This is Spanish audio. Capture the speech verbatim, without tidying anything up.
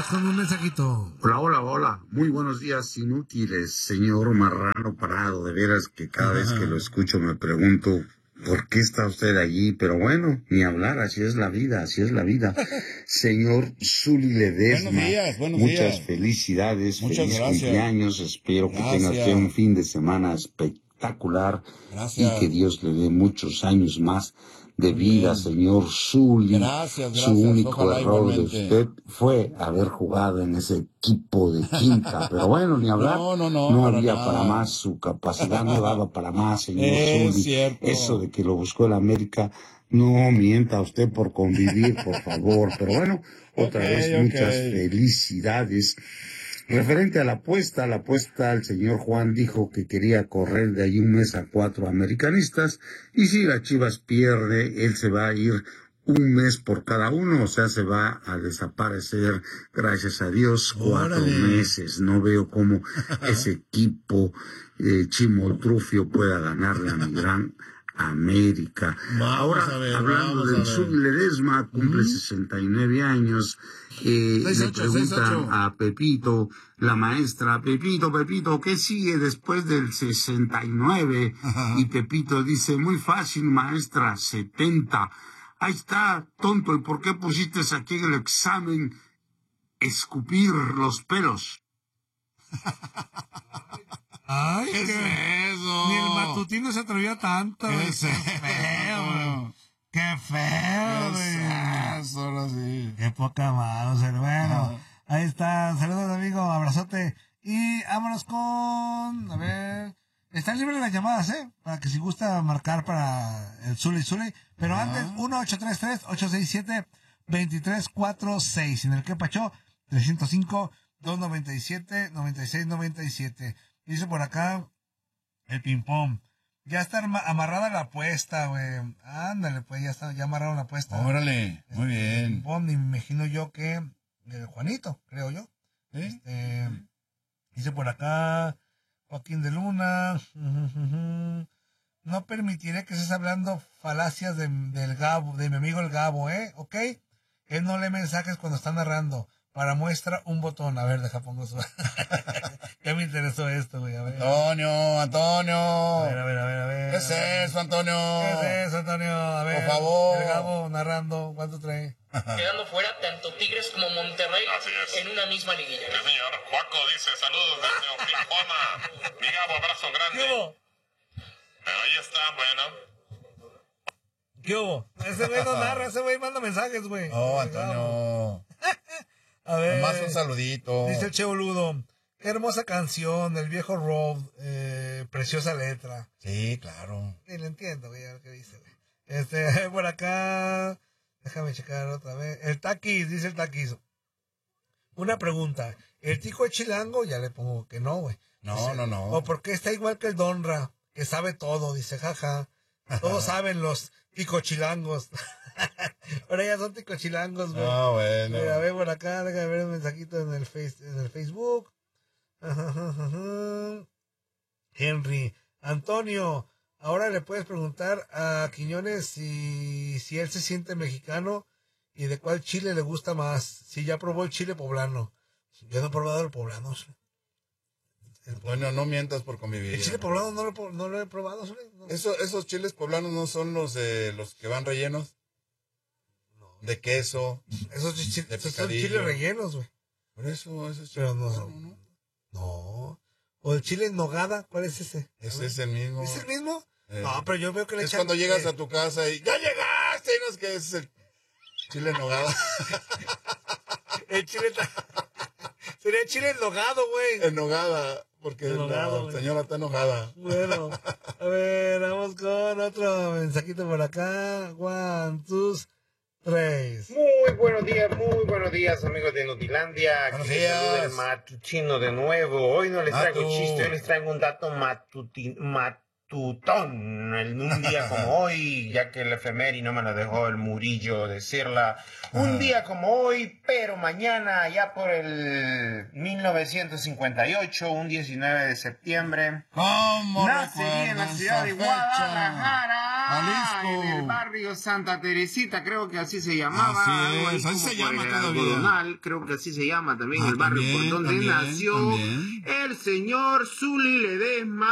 con un mensajito. Hola, hola, hola. Muy buenos días, inútiles, señor Marrano Parado. De veras que cada vez que lo escucho me pregunto, ¿por qué está usted allí? Pero bueno, ni hablar, así es la vida, así es la vida. Señor Zuli Ledesma, buenos días, buenos muchas días. felicidades, Muchas feliz gracias. cumpleaños. Espero Gracias. que tenga usted un fin de semana espectacular. Gracias. Y que Dios le dé muchos años más de vida, señor Zuli. Gracias, gracias. Su único Ojalá error igualmente. de usted fue haber jugado en ese equipo de Quinta. Pero bueno, ni hablar. No, no, no, No para había nada. para más. Su capacidad no daba para más, señor Es Zuli. cierto. Eso de que lo buscó el América, no mienta usted por convivir, por favor. Pero bueno, otra Ok, vez ok. muchas felicidades. Referente a la apuesta, la apuesta, el señor Juan dijo que quería correr de ahí un mes a cuatro americanistas, y si la Chivas pierde, él se va a ir un mes por cada uno, o sea, se va a desaparecer, gracias a Dios, cuatro Órale. meses. No veo cómo ese equipo eh, Chimoltrufio pueda ganarle a mi gran América. Vamos Ahora, a ver, hablando vamos a del ver. Zuli Ledesma, cumple sesenta y nueve años. Eh, Seis, le ocho, preguntan seis, ocho. a Pepito, la maestra, Pepito, Pepito, ¿qué sigue después del sesenta y nueve? Ajá. Y Pepito dice, muy fácil, maestra, setenta. Ahí está, tonto, ¿y por qué pusiste aquí en el examen escupir los pelos? Ay, ¿Qué qué- es eso? Ni el matutino se atrevió tanto. ¿Qué güey. es Qué eso? feo, güey. Qué feo, ¿Qué güey. es eso? Ahora sí. Qué poca más, hermano. Ajá. Ahí está. Saludos, amigo. Abrazote. Y vámonos con... A ver... Están libres las llamadas, ¿eh? Para que si gusta marcar para el Zuli Zuli. Pero Ah. antes, uno ocho tres tres, ocho seis siete, dos tres cuatro seis. En el que pachó, tres cero cinco, dos nueve siete, nueve seis nueve siete. Dice por acá el ping-pong. Ya está arma- amarrada la apuesta, güey. Ándale, pues ya está, ya amarraron la apuesta. Órale, muy El bien. ping-pong, y me imagino yo que el Juanito, creo yo. ¿Sí? Este, dice por acá Joaquín de Luna. No permitiré que estés hablando falacias de, del Gabo, de mi amigo el Gabo, ¿eh? ¿Ok? Él no lee mensajes cuando está narrando. Para muestra, un botón. A ver, deja pongo eso. Ya me interesó esto, güey. A ver. Antonio, Antonio. A ver, a ver, a ver, a ver. ¿Qué es eso, Antonio? ¿Qué es eso, Antonio? A ver. Por favor. El Gabo narrando. ¿Cuánto trae? Quedando fuera tanto Tigres como Monterrey Así es. en una misma liguilla. Sí, señor. Juaco dice, saludos desde Oklahoma. Mi Gabo, abrazo ¿Qué grande. hubo? Pero ahí está, bueno. ¿Qué hubo? Ese güey no narra, ese güey manda mensajes, güey. Oh, El Gabo. Antonio. A ver. Más un saludito. Dice el Che Boludo. Qué hermosa canción, el viejo Rob. Eh, preciosa letra. Sí, claro. Ni lo entiendo, güey, a ver qué dice, güey. Este, por acá. Déjame checar otra vez. El Taquis, dice el Taquis. Una pregunta. ¿El Tico es chilango? Ya le pongo que no, güey. No, Dice, no, no. ¿o por qué está igual que el Donra? Que sabe todo, dice, jaja. Todos saben los ticochilangos. Ahora ya son ticochilangos, güey. Ah, bueno. Mira, ve por acá, déjame ver un mensajito en el, face, en el Facebook. Henry, Antonio, ahora le puedes preguntar a Quiñones si, si él se siente mexicano y de cuál chile le gusta más. Si ya probó el chile poblano. Yo no he probado el poblano. El, Bueno, no mientas por convivir. el chile poblano no lo, no lo he probado. No. Eso, esos chiles poblanos no son los de los que van rellenos. De queso. Esos, chi- de esos son picadillo. chiles rellenos, güey. Por eso, esos Pero chiles no poblanos, son. ¿no? No. O el chile en nogada, ¿cuál es ese? Ese es el mismo. ¿Es el mismo? Eh, No, pero yo veo que le Es echan- cuando llegas eh, a tu casa y ¡ya llegaste! Y no es que ese es el chile en nogada. El chile está... Sería chile en nogado, güey. En nogada, porque Enojado, la güey. señora está enojada. Bueno, a ver, vamos con otro mensajito por acá. One, two, tres. Muy buenos días, muy buenos días, amigos de Nutilandia. Buenos Aquí les días. saluda el matutino de nuevo. Hoy no les traigo Matu. chiste, hoy les traigo un dato matuti- matutón. En un día como hoy, ya que el efeméride no me lo dejó el Murillo decirla. Un día como hoy, pero mañana, ya por el mil novecientos cincuenta y ocho, un diecinueve de septiembre, ¿Cómo nacería en la recuerdas ciudad de esa fecha? Guadalajara Jalisco. en el barrio Santa Teresita, creo que así se llamaba. Así algo ahí es, así como se por llama el todavía. Algodonal, creo que así se llama también Ah, el barrio también, por donde también, nació también. el señor Zuli Ledesma.